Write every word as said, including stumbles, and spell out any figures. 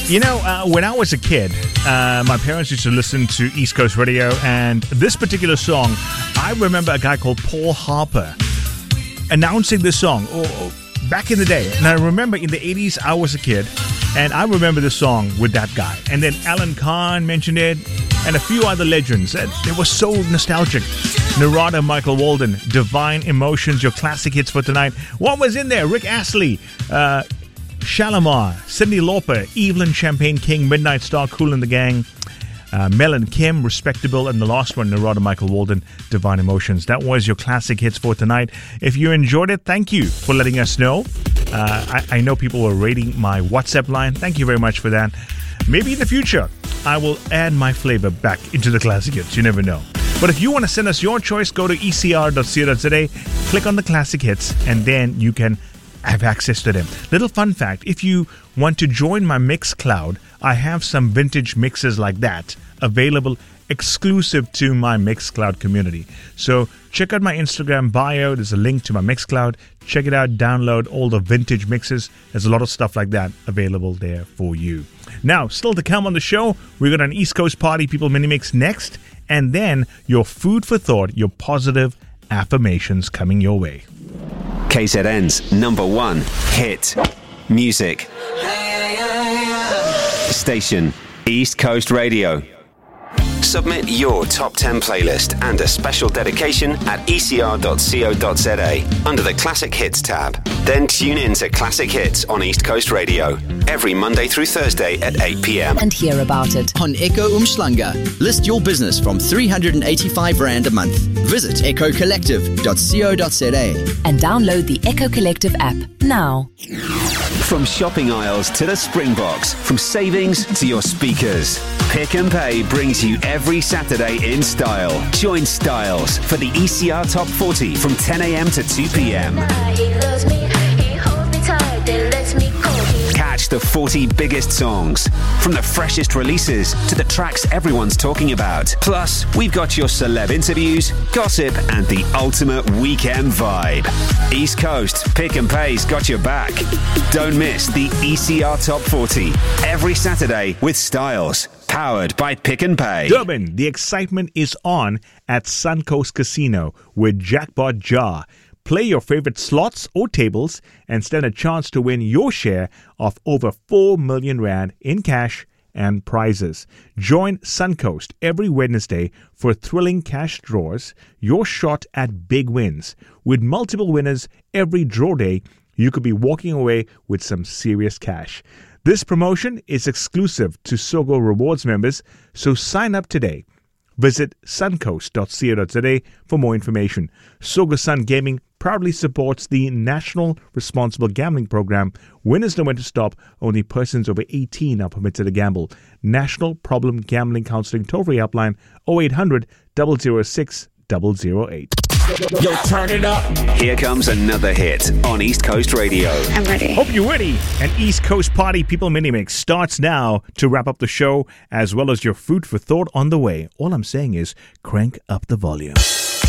You know, uh, when I was a kid, uh, my parents used to listen to East Coast Radio, and this particular song, I remember a guy called Paul Harper announcing this song oh, back in the day. And I remember in the eighties, I was a kid, and I remember this song with that guy. And then Alan Kahn mentioned it, and a few other legends. And it was so nostalgic. Narada Michael Walden, Divine Emotions, your classic hits for tonight. What was in there? Rick Astley, uh... Shalimar, Cyndi Lauper, Evelyn Champagne King, Midnight Star, Kool and the Gang, uh, Mel and Kim, Respectable, and the last one, Narada Michael Walden, Divine Emotions. That was your classic hits for tonight. If you enjoyed it, thank you for letting us know. Uh, I, I know people were rating my WhatsApp line. Thank you very much for that. Maybe in the future, I will add my flavor back into the classic hits. You never know. But if you want to send us your choice, go to e c r dot co dot z a, click on the classic hits, and then you can have access to them. Little fun fact, if you want to join my Mixcloud, I have some vintage mixes like that available exclusive to my Mixcloud community. So check out my Instagram bio. There's a link to my Mixcloud. Check it out. Download all the vintage mixes. There's a lot of stuff like that available there for you. Now, still to come on the show, we got an East Coast Party People mini mix next, and then your food for thought, your positive affirmations coming your way. K Z N's number one hit music station, East Coast Radio. Submit your top ten playlist and a special dedication at e c r dot co dot z a under the Classic Hits tab. Then tune in to Classic Hits on East Coast Radio every Monday through Thursday at eight p.m. and hear about it on Echo Umhlanga. List your business from three hundred eighty-five rand a month. Visit echo collective dot co dot z a and download the Echo Collective app now. From shopping aisles to the Springboks, from savings to your speakers, Pick and Pay brings you every Saturday in style. Join Styles for the E C R Top forty from ten a.m. to two p.m. Catch the forty biggest songs, from the freshest releases to the tracks everyone's talking about. Plus, we've got your celeb interviews, gossip, and the ultimate weekend vibe. East Coast Pick and Pay's got your back. Don't miss the E C R Top forty every Saturday with Styles. Powered by Pick and Pay. Durban, the excitement is on at Suncoast Casino with Jackpot Jar. Play your favorite slots or tables and stand a chance to win your share of over four million rand in cash and prizes. Join Suncoast every Wednesday for thrilling cash draws, your shot at big wins. With multiple winners every draw day, you could be walking away with some serious cash. This promotion is exclusive to Sogo Rewards members, so sign up today. Visit suncoast dot co dot z a for more information. Sogo Sun Gaming proudly supports the National Responsible Gambling Program. Winners know when to stop. Only persons over eighteen are permitted to gamble. National Problem Gambling Counseling toll-free helpline oh eight hundred, double oh six, double oh eight. Yo, turn it up. Here comes another hit on East Coast Radio. I'm ready. Hope you're ready. An East Coast Party People mini mix starts now to wrap up the show, as well as your food for thought on the way. All I'm saying is crank up the volume.